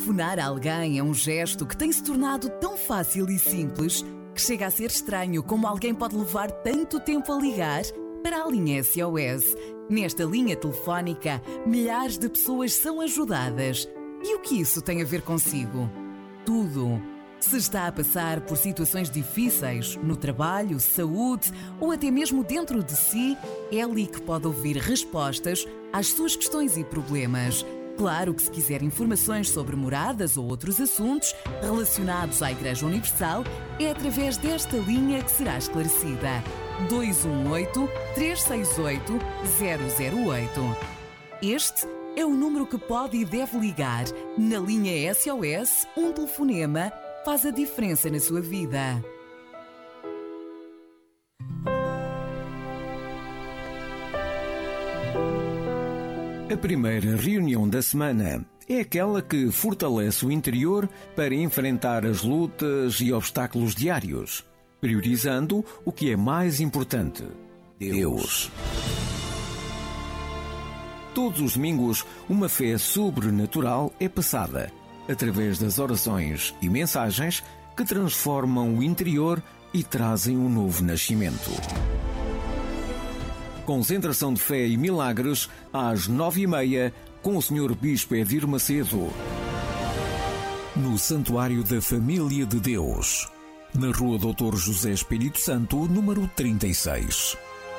Telefonar a alguém é um gesto que tem se tornado tão fácil e simples que chega a ser estranho como alguém pode levar tanto tempo a ligar para a linha SOS. Nesta linha telefónica, milhares de pessoas são ajudadas. E o que isso tem a ver consigo? Tudo. Se está a passar por situações difíceis, no trabalho, saúde ou até mesmo dentro de si, é ali que pode ouvir respostas às suas questões e problemas. Claro que se quiser informações sobre moradas ou outros assuntos relacionados à Igreja Universal, é através desta linha que será esclarecida. 218-368-008. Este é o número que pode e deve ligar. Na linha SOS, um telefonema faz a diferença na sua vida. A primeira reunião da semana é aquela que fortalece o interior para enfrentar as lutas e obstáculos diários, priorizando o que é mais importante: Deus. Todos os domingos, uma fé sobrenatural é passada, através das orações e mensagens que transformam o interior e trazem um novo nascimento. Concentração de fé e milagres às 9h30 com o Sr. Bispo Edir Macedo. No Santuário da Família de Deus, na Rua Dr. José Espírito Santo, número 36.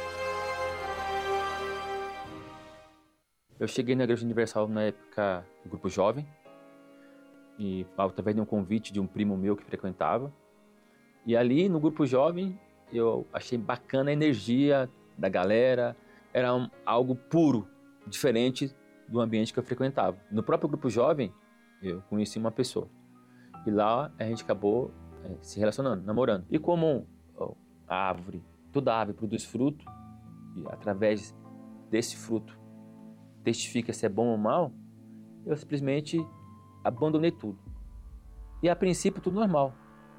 Eu cheguei na Igreja Universal na época do Grupo Jovem, e através de um convite de um primo meu que frequentava. E ali no Grupo Jovem eu achei bacana a energia da galera, era algo puro, diferente do ambiente que eu frequentava. No próprio Grupo Jovem eu conheci uma pessoa e lá a gente acabou se relacionando, namorando. E como a árvore, toda árvore produz fruto, e através desse fruto testifica se é bom ou mal, eu simplesmente abandonei tudo. E a princípio tudo normal,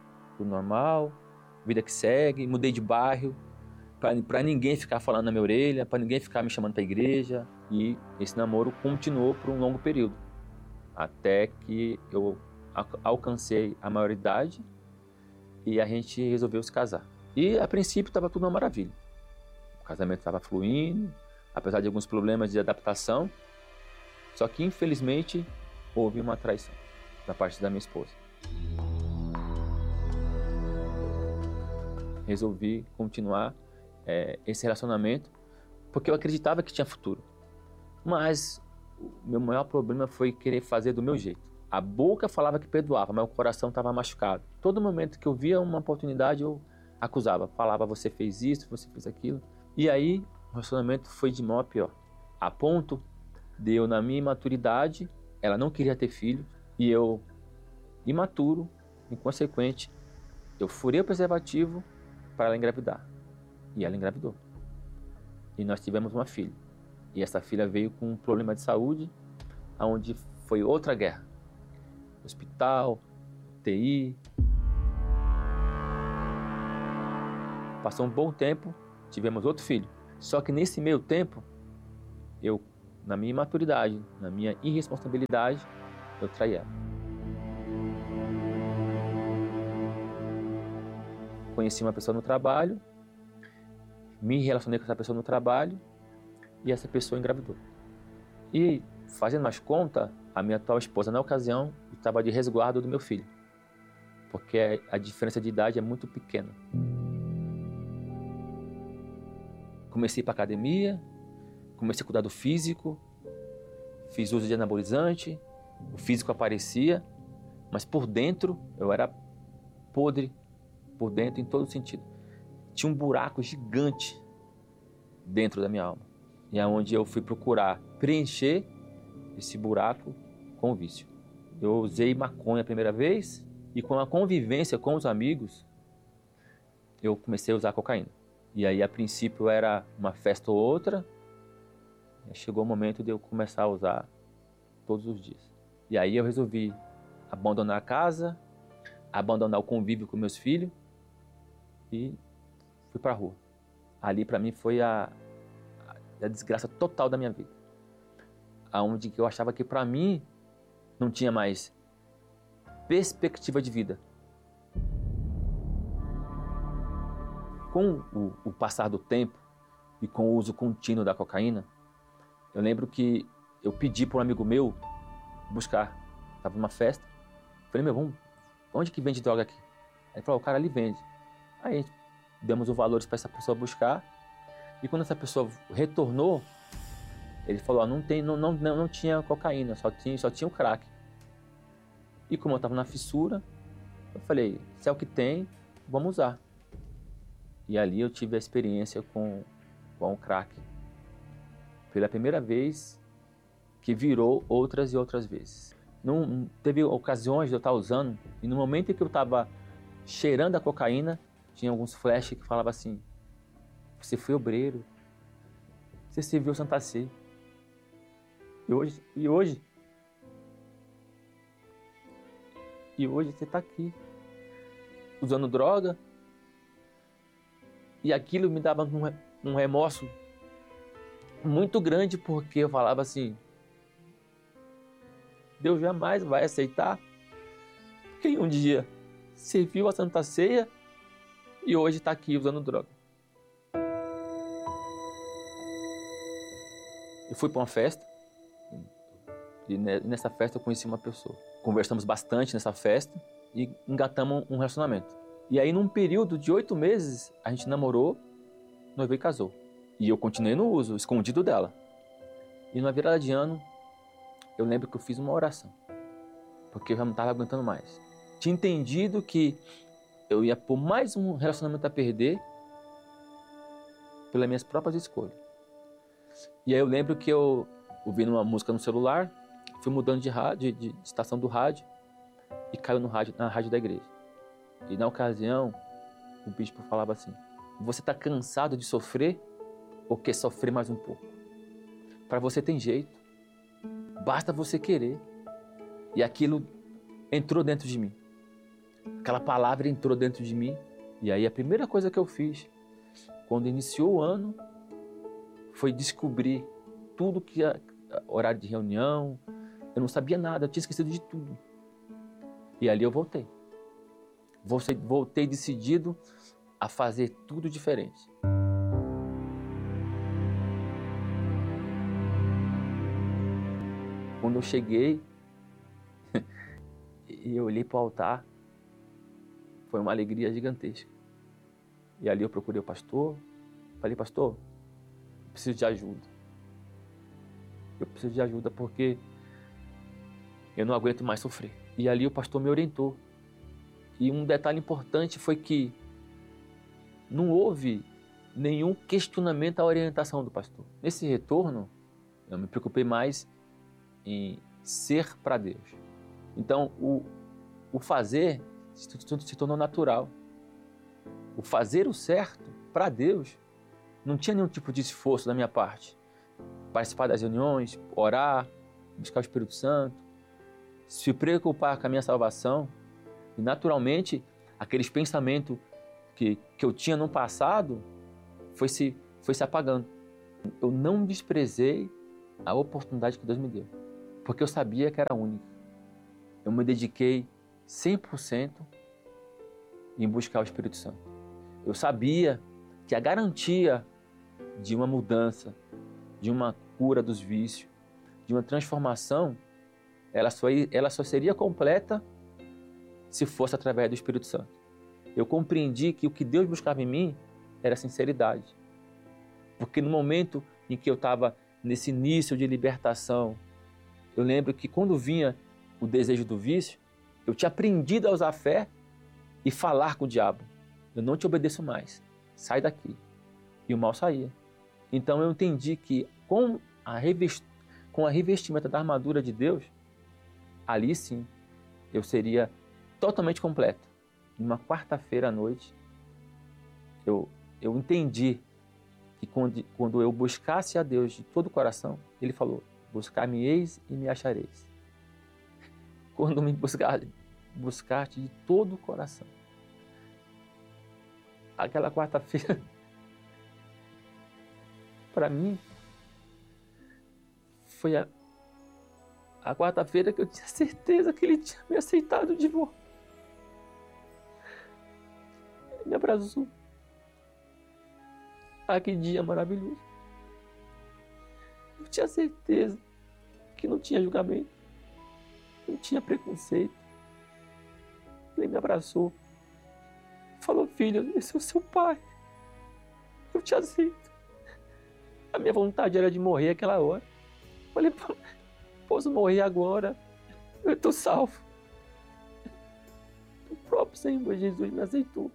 vida que segue, mudei de bairro, para ninguém ficar falando na minha orelha, para ninguém ficar me chamando para a igreja. E esse namoro continuou por um longo período, até que eu alcancei a maioridade e a gente resolveu se casar. E a princípio estava tudo uma maravilha, o casamento estava fluindo, apesar de alguns problemas de adaptação, só que infelizmente houve uma traição da parte da minha esposa. Resolvi continuar esse relacionamento porque eu acreditava que tinha futuro. Mas o meu maior problema foi querer fazer do meu jeito. A boca falava que perdoava, mas o coração estava machucado. Todo momento que eu via uma oportunidade eu acusava, falava: você fez isso, você fez aquilo. E aí o relacionamento foi de mal a pior, a ponto de eu, na minha imaturidade, ela não queria ter filho e eu, imaturo, inconsequente, eu furei o preservativo para ela engravidar. E ela engravidou. E nós tivemos uma filha. E essa filha veio com um problema de saúde, onde foi outra guerra. Hospital, UTI. Passou um bom tempo, tivemos outro filho. Só que nesse meio tempo, eu, na minha imaturidade, na minha irresponsabilidade, eu traí ela. Conheci uma pessoa no trabalho, me relacionei com essa pessoa no trabalho e essa pessoa engravidou. E, fazendo mais conta, a minha atual esposa, na ocasião, estava de resguardo do meu filho, porque a diferença de idade é muito pequena. Comecei a ir para a academia, comecei a cuidar do físico, fiz uso de anabolizante, o físico aparecia, mas por dentro eu era podre, por dentro em todo sentido. Tinha um buraco gigante dentro da minha alma. E é onde eu fui procurar preencher esse buraco com o vício. Eu usei maconha a primeira vez e com a convivência com os amigos, eu comecei a usar cocaína. E aí, a princípio, era uma festa ou outra. Chegou o momento de eu começar a usar todos os dias. E aí eu resolvi abandonar a casa, abandonar o convívio com meus filhos e fui para a rua. Ali, para mim, foi a desgraça total da minha vida. Onde eu achava que, para mim, não tinha mais perspectiva de vida. Com o passar do tempo e com o uso contínuo da cocaína, eu lembro que eu pedi para um amigo meu buscar. Estava numa festa. Falei, onde que vende droga aqui? Ele falou, o cara ali vende. Aí demos os valores para essa pessoa buscar. E quando essa pessoa retornou, ele falou, não tinha cocaína, só tinha o crack. E como eu estava na fissura, eu falei, se é o que tem, vamos usar. E ali eu tive a experiência com o crack. Pela primeira vez, que virou outras e outras vezes. Teve ocasiões de eu estar usando, e no momento em que eu estava cheirando a cocaína, tinha alguns flashes que falavam assim, você foi obreiro, você serviu Santa Sé. E hoje você está aqui, usando droga, e aquilo me dava um remorso muito grande, porque eu falava assim, Deus jamais vai aceitar quem um dia serviu a Santa Ceia e hoje está aqui usando droga. Eu fui para uma festa e nessa festa eu conheci uma pessoa. Conversamos bastante nessa festa e engatamos um relacionamento. E aí num período de 8 meses a gente namorou, noivou e casou. E eu continuei no uso, escondido dela. E na virada de ano, eu lembro que eu fiz uma oração, porque eu já não estava aguentando mais. Tinha entendido que eu ia pôr mais um relacionamento a perder pelas minhas próprias escolhas. E aí eu lembro que eu ouvindo uma música no celular, fui mudando de rádio, de estação do rádio, e caiu na rádio da igreja. E na ocasião, o bispo falava assim, você está cansado de sofrer ou quer sofrer mais um pouco? Para você tem jeito. Basta você querer. E aquilo entrou dentro de mim. Aquela palavra entrou dentro de mim. E aí a primeira coisa que eu fiz, quando iniciou o ano, foi descobrir tudo que era horário de reunião. Eu não sabia nada, eu tinha esquecido de tudo. E ali eu voltei. Voltei decidido a fazer tudo diferente. Quando eu cheguei e eu olhei para o altar, foi uma alegria gigantesca. E ali eu procurei o pastor, falei, pastor, eu preciso de ajuda. Eu preciso de ajuda porque eu não aguento mais sofrer. E ali o pastor me orientou. E um detalhe importante foi que não houve nenhum questionamento à orientação do pastor. Nesse retorno, eu me preocupei mais em ser para Deus. Então, o fazer se tornou natural. O fazer o certo para Deus não tinha nenhum tipo de esforço da minha parte. Participar das reuniões, orar, buscar o Espírito Santo, se preocupar com a minha salvação. E naturalmente, aqueles pensamentos que eu tinha no passado foi se apagando. Eu não desprezei a oportunidade que Deus me deu, porque eu sabia que era única. Eu me dediquei 100% em buscar o Espírito Santo. Eu sabia que a garantia de uma mudança, de uma cura dos vícios, de uma transformação, ela só seria completa se fosse através do Espírito Santo. Eu compreendi que o que Deus buscava em mim era sinceridade. Porque no momento em que eu estava nesse início de libertação, eu lembro que quando vinha o desejo do vício, eu tinha aprendido a usar a fé e falar com o diabo. Eu não te obedeço mais, sai daqui. E o mal saía. Então eu entendi que com a revestimenta da armadura de Deus, ali sim, eu seria totalmente completo. Numa quarta-feira à noite, eu entendi que quando eu buscasse a Deus de todo o coração, Ele falou, buscar-me-eis e me achareis. Quando me buscar-te de todo o coração. Aquela quarta-feira, para mim, foi a A quarta-feira que eu tinha certeza que ele tinha me aceitado de volta. Ele me abraçou. Ah, que dia maravilhoso. Eu tinha certeza que não tinha julgamento, não tinha preconceito. Ele me abraçou. Falou: filho, esse é o seu pai. Eu te aceito. A minha vontade era de morrer aquela hora. Falei: posso morrer agora. Eu estou salvo. O próprio Senhor Jesus me aceitou.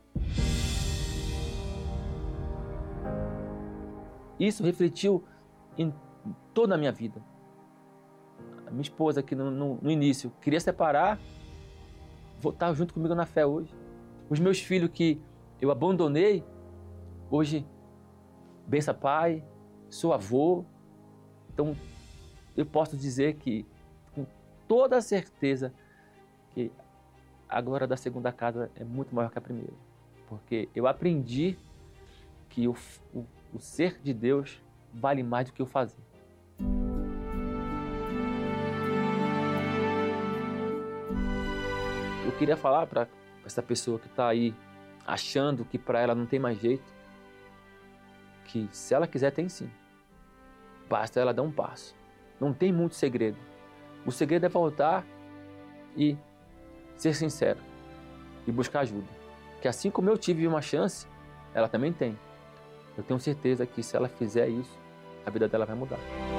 Isso refletiu em toda a minha vida. A minha esposa, que no início queria separar, voltar junto comigo na fé hoje. Os meus filhos que eu abandonei, hoje, benção pai, sou avô. Então, eu posso dizer que, com toda a certeza, que a glória da segunda casa é muito maior que a primeira. Porque eu aprendi que o ser de Deus vale mais do que o fazer. Eu queria falar para essa pessoa que está aí achando que para ela não tem mais jeito, que se ela quiser tem sim. Basta ela dar um passo. Não tem muito segredo. O segredo é voltar e ser sincero e buscar ajuda. Que assim como eu tive uma chance, ela também tem. Eu tenho certeza que se ela fizer isso, a vida dela vai mudar.